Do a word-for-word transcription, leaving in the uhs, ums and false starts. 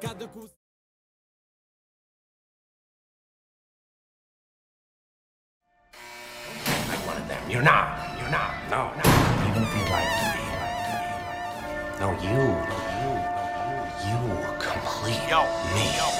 Like one of them. You're not. You're not. No, no. Even if you like me. No, you. You. You complete Yo. me. Yo.